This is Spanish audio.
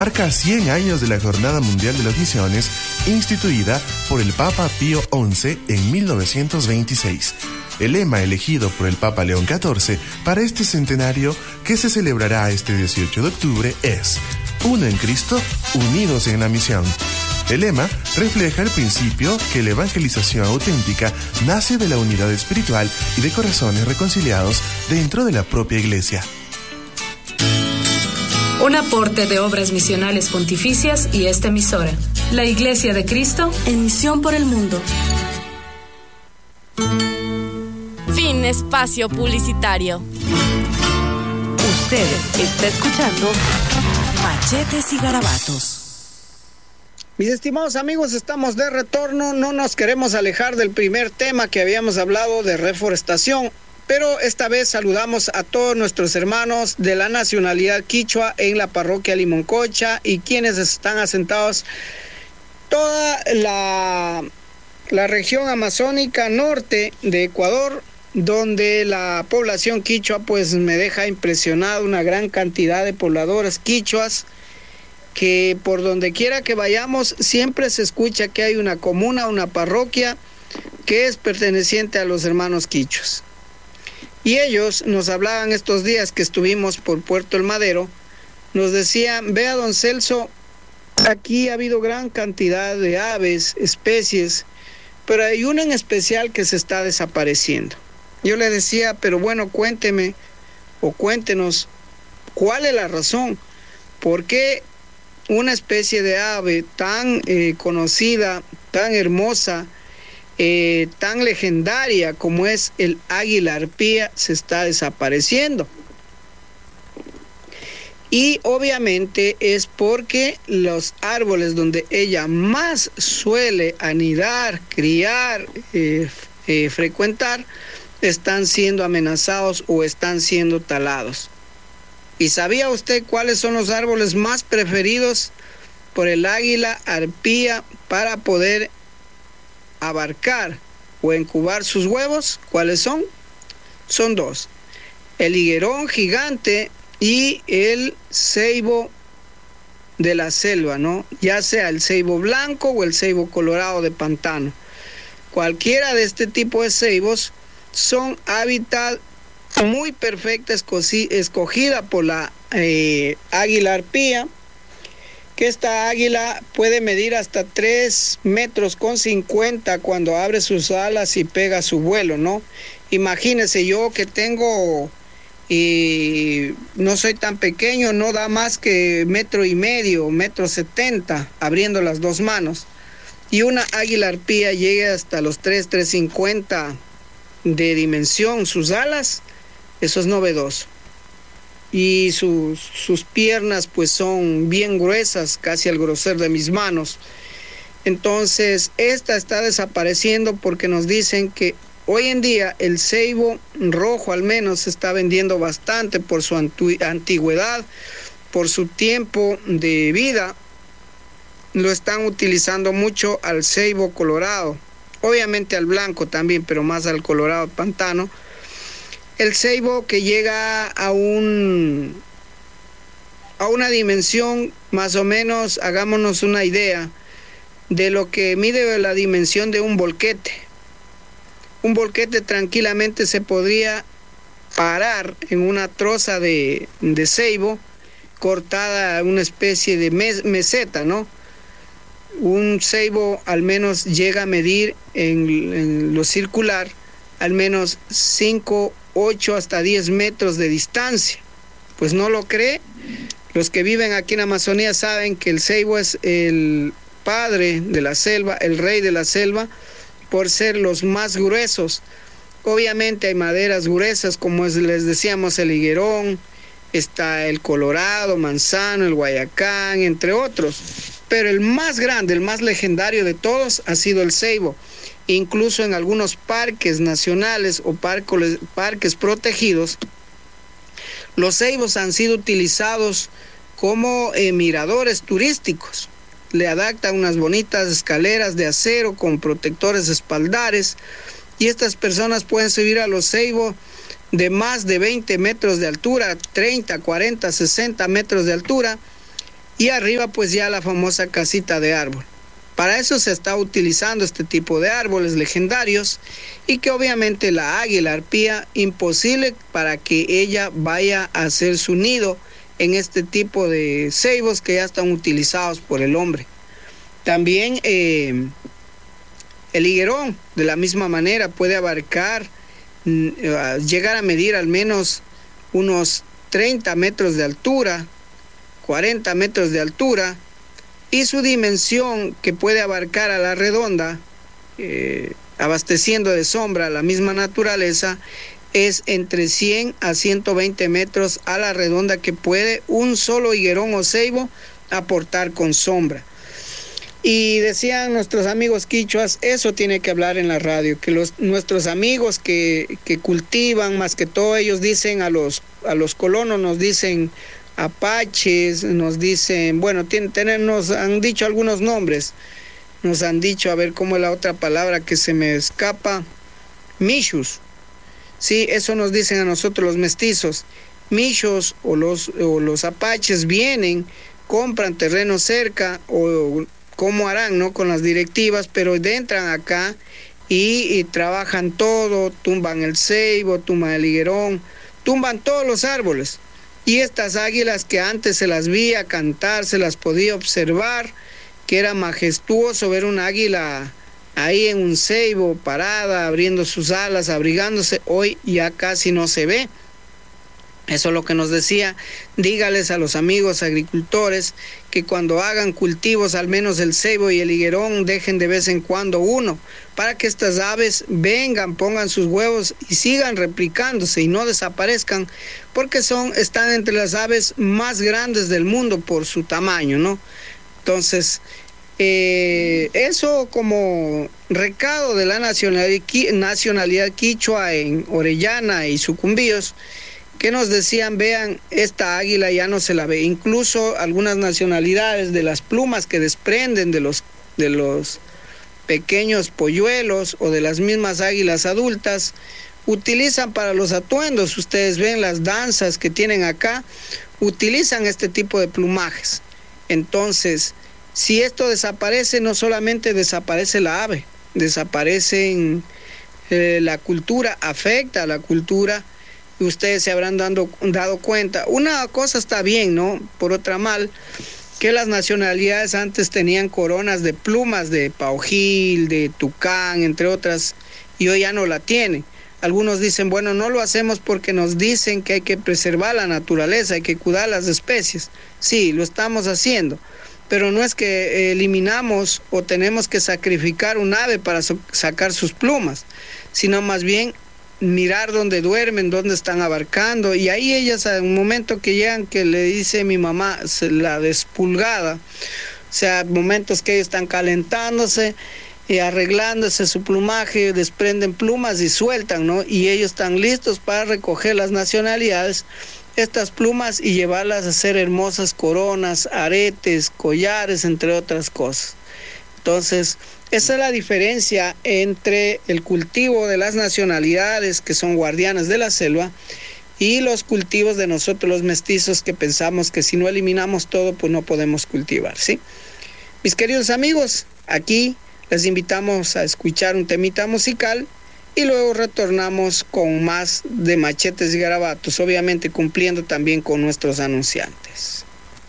Marca 100 años de la Jornada Mundial de las Misiones, instituida por el Papa Pío XI en 1926. El lema elegido por el Papa León XIV para este centenario, que se celebrará este 18 de octubre, es Uno en Cristo, unidos en la misión. El lema refleja el principio que la evangelización auténtica nace de la unidad espiritual y de corazones reconciliados dentro de la propia Iglesia. Un aporte de Obras Misionales Pontificias y esta emisora. La Iglesia de Cristo en misión por el mundo. Fin espacio publicitario. Usted está escuchando Machetes y Garabatos. Mis estimados amigos, estamos de retorno. No nos queremos alejar del primer tema que habíamos hablado de reforestación. Pero esta vez saludamos a todos nuestros hermanos de la nacionalidad quichua en la parroquia Limoncocha y quienes están asentados toda la región amazónica norte de Ecuador, donde la población quichua pues me deja impresionado, una gran cantidad de pobladores quichuas que por donde quiera que vayamos siempre se escucha que hay una comuna, una parroquia que es perteneciente a los hermanos quichuas. Y ellos nos hablaban estos días que estuvimos por Puerto El Madero, nos decían: vea don Celso, aquí ha habido gran cantidad de aves, especies, pero hay una en especial que se está desapareciendo. Yo le decía, pero bueno, cuénteme o cuéntenos, ¿cuál es la razón? ¿Por qué una especie de ave tan conocida, tan hermosa, tan legendaria como es el águila arpía se está desapareciendo? Y obviamente es porque los árboles donde ella más suele anidar, criar, frecuentar, están siendo amenazados o están siendo talados. ¿Y sabía usted cuáles son los árboles más preferidos por el águila arpía para poder abarcar o incubar sus huevos? ¿Cuáles son? Son dos: el higuerón gigante y el ceibo de la selva, ¿no? Ya sea el ceibo blanco o el ceibo colorado de pantano. Cualquiera de este tipo de ceibos son hábitat muy perfecta escogida por la águila arpía, que esta águila puede medir hasta 3,50 metros cuando abre sus alas y pega su vuelo, ¿no? Imagínese, yo que tengo y no soy tan pequeño, no da más que 1,5 metros, 1,70 abriendo las dos manos. Y una águila arpía llega hasta los 3,50 de dimensión, sus alas, eso es novedoso. Y sus piernas pues son bien gruesas, casi al grosor de mis manos. Entonces esta está desapareciendo porque nos dicen que hoy en día el ceibo rojo al menos se está vendiendo bastante por su antigüedad, por su tiempo de vida. Lo están utilizando mucho al ceibo colorado, obviamente al blanco también, pero más al colorado pantano. El ceibo que llega a una dimensión, más o menos, hagámonos una idea de lo que mide la dimensión de un volquete. Un volquete tranquilamente se podría parar en una troza de ceibo cortada, una especie de meseta, ¿no? Un ceibo al menos llega a medir en lo circular al menos 5, 8 hasta 10 metros de distancia. Pues no lo cree. Los que viven aquí en Amazonía saben que el ceibo es el padre de la selva, el rey de la selva, por ser los más gruesos. Obviamente hay maderas gruesas, como les decíamos, el higuerón, está el colorado, manzano, el guayacán, entre otros. Pero el más grande, el más legendario de todos ha sido el ceibo. Incluso en algunos parques nacionales o parques protegidos, los ceibos han sido utilizados como miradores turísticos. Le adaptan unas bonitas escaleras de acero con protectores espaldares y estas personas pueden subir a los ceibos de más de 20 metros de altura, 30, 40, 60 metros de altura, y arriba pues ya la famosa casita de árbol. Para eso se está utilizando este tipo de árboles legendarios y que obviamente la águila arpía, imposible para que ella vaya a hacer su nido en este tipo de ceibos que ya están utilizados por el hombre. También el higuerón de la misma manera puede abarcar, llegar a medir al menos unos 30 metros de altura, 40 metros de altura, y su dimensión que puede abarcar a la redonda, abasteciendo de sombra a la misma naturaleza, es entre 100 a 120 metros a la redonda que puede un solo higuerón o ceibo aportar con sombra. Y decían nuestros amigos quichuas, eso tiene que hablar en la radio, que nuestros amigos que cultivan, más que todo ellos dicen a los colonos, nos dicen apaches, nos dicen, bueno, nos han dicho algunos nombres, nos han dicho, a ver cómo es la otra palabra que se me escapa, michus, sí, eso nos dicen a nosotros los mestizos, michos o los apaches vienen, compran terreno cerca o cómo harán, ¿no? Con las directivas, pero entran acá y trabajan todo, tumban el ceibo, tumban el higuerón, tumban todos los árboles. Y estas águilas que antes se las veía cantar, se las podía observar, que era majestuoso ver una águila ahí en un ceibo parada, abriendo sus alas, abrigándose, hoy ya casi no se ve. Eso es lo que nos decía, dígales a los amigos agricultores que cuando hagan cultivos, al menos el ceibo y el higuerón, dejen de vez en cuando uno, para que estas aves vengan, pongan sus huevos y sigan replicándose y no desaparezcan, porque están entre las aves más grandes del mundo por su tamaño, ¿no? Entonces, eso como recado de la nacionalidad quichua en Orellana y Sucumbíos, que nos decían, vean, esta águila ya no se la ve. Incluso algunas nacionalidades, de las plumas que desprenden de los pequeños polluelos o de las mismas águilas adultas, utilizan para los atuendos. Ustedes ven las danzas que tienen acá, utilizan este tipo de plumajes. Entonces, si esto desaparece, no solamente desaparece la ave, desaparece la cultura, afecta a la cultura. Ustedes se habrán dado cuenta. Una cosa está bien, ¿no? Por otra mal, que las nacionalidades antes tenían coronas de plumas de paujil, de tucán, entre otras, y hoy ya no la tienen. Algunos dicen, bueno, no lo hacemos porque nos dicen que hay que preservar la naturaleza, hay que cuidar las especies. Sí, lo estamos haciendo, pero no es que eliminamos o tenemos que sacrificar un ave para sacar sus plumas, sino más bien mirar dónde duermen, dónde están abarcando, y ahí ellas a un momento que llegan, que le dice mi mamá, la despulgada, o sea, momentos que ellos están calentándose y arreglándose su plumaje, desprenden plumas y sueltan, ¿no? Y ellos están listos para recoger las nacionalidades, estas plumas, y llevarlas a hacer hermosas coronas, aretes, collares, entre otras cosas. Entonces, esa es la diferencia entre el cultivo de las nacionalidades, que son guardianes de la selva, y los cultivos de nosotros los mestizos, que pensamos que si no eliminamos todo, pues no podemos cultivar, ¿sí? Mis queridos amigos, aquí les invitamos a escuchar un temita musical y luego retornamos con más de Machetes y Garabatos, obviamente cumpliendo también con nuestros anunciantes.